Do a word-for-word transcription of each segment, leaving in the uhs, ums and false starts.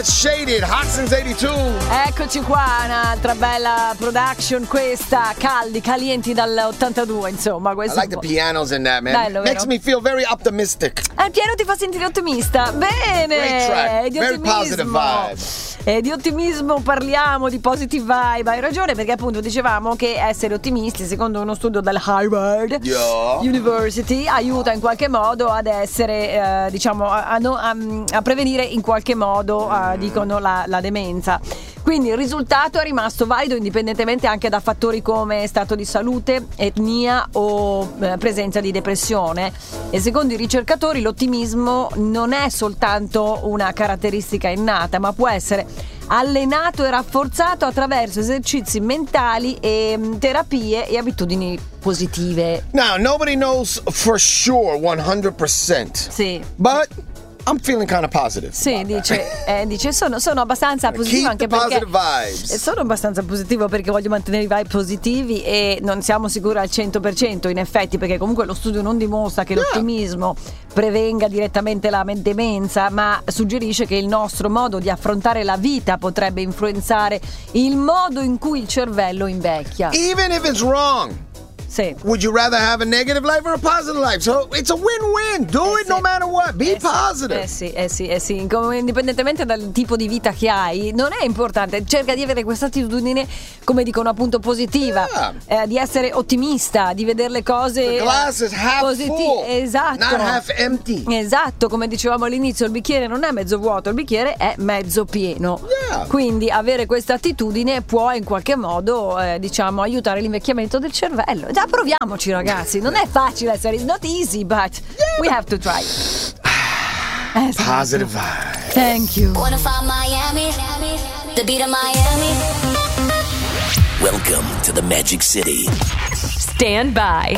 Shaded, Hoxton's eighty-two. Eccoci qua, un'altra bella production questa, caldi, calienti dall'ottantadue, insomma. I like the pianos in that, man. Bello, Makes vero? me feel very optimistic. Eh, il piano ti fa sentire ottimista. Bene. Great track. Di Very ottimismo. positive vibes. E di ottimismo parliamo, di positive vibe. Hai ragione, perché appunto dicevamo che essere ottimisti, secondo uno studio del Harvard Yeah. University, aiuta in qualche modo ad essere, eh, diciamo, a, a, no- a- a prevenire in qualche modo, eh, dicono, la, la demenza. Quindi il risultato è rimasto valido indipendentemente anche da fattori come stato di salute, etnia o eh, presenza di depressione. E secondo i ricercatori l'ottimismo non è soltanto una caratteristica innata, ma può essere allenato e rafforzato attraverso esercizi mentali e mh, terapie e abitudini positive. Now, nobody knows for sure one hundred percent. Sì. But I'm feeling kind of positive. Sì, dice, eh, dice sono, sono abbastanza positivo, Keep anche the perché positive vibes. eh, sono abbastanza positivo perché voglio mantenere i vibe positivi e non siamo sicuri al cento per cento in effetti, perché comunque lo studio non dimostra che Yeah. l'ottimismo prevenga direttamente la demenza, ma suggerisce che il nostro modo di affrontare la vita potrebbe influenzare il modo in cui il cervello invecchia. Even if it's wrong. Sì. Would you rather have a negative life or a positive life? So it's a win-win. Do Eh it no sì. matter what. Be Eh sì, positive. Eh sì, eh sì, eh sì. Come, indipendentemente dal tipo di vita che hai, non è importante. Cerca di avere questa attitudine, come dicono appunto, positiva, Yeah. eh, di essere ottimista, di vedere le cose The glass is half positi- full, esatto. not half empty. Esatto, come dicevamo all'inizio, il bicchiere non è mezzo vuoto, il bicchiere è mezzo pieno. Yeah. Quindi avere questa attitudine può in qualche modo, eh, diciamo, aiutare l'invecchiamento del cervello. Già, proviamoci, ragazzi. Non è facile essere, it's not easy, but we have to try. Esatto. Positive vibes. Thank you. Wanna find Miami, the beat of Miami. Welcome to the Magic City. Stand by.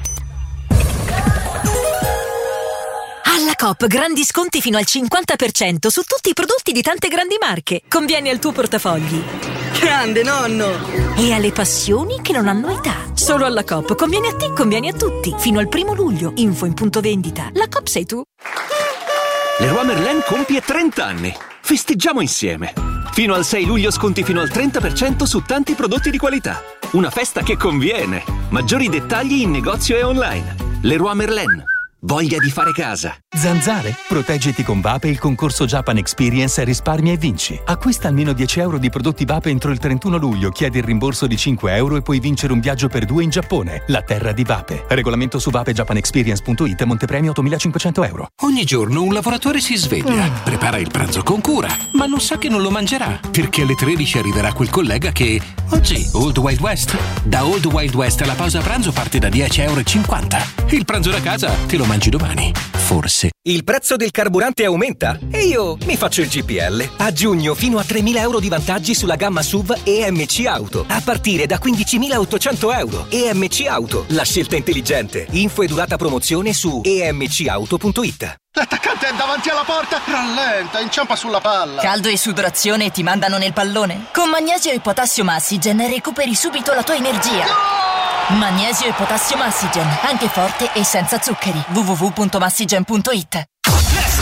Alla Coop grandi sconti fino al cinquanta per cento su tutti i prodotti di tante grandi marche. Convieni al tuo portafogli. Grande nonno! E alle passioni che non hanno età. Solo alla Coop conviene a te, conviene a tutti. Fino al primo luglio. Info in punto vendita. La Coop sei tu. Leroy Merlin compie trenta anni. Festeggiamo insieme. Fino al sei luglio sconti fino al trenta per cento su tanti prodotti di qualità. Una festa che conviene. Maggiori dettagli in negozio e online. Leroy Merlin. Voglia di fare casa. Zanzare? Proteggiti con Vape il concorso Japan Experience Risparmia e vinci. Acquista almeno dieci euro di prodotti Vape entro il trentuno luglio, chiedi il rimborso di cinque euro e puoi vincere un viaggio per due in Giappone, la terra di Vape. Regolamento su vape japan experience punto it, montepremio ottomilacinquecento euro. Ogni giorno un lavoratore si sveglia, prepara il pranzo con cura, ma non sa che non lo mangerà, perché alle tredici arriverà quel collega che... Oggi, Old Wild West. Da Old Wild West la pausa pranzo parte da dieci euro e cinquanta. Il pranzo da casa te lo mangi domani. Forse. Il prezzo del carburante aumenta e io mi faccio il G P L. A giugno fino a tremila euro di vantaggi sulla gamma S U V E M C Auto. A partire da quindicimilaottocento euro. E M C Auto, la scelta intelligente. Info e durata promozione su e m c auto punto it. L'attaccante è davanti alla porta, rallenta, inciampa sulla palla. Caldo e sudorazione ti mandano nel pallone? Con Magnesio e Potassio Massigen recuperi subito la tua energia. No! Magnesio e Potassio Massigen, anche forte e senza zuccheri. w w w punto massigen punto it.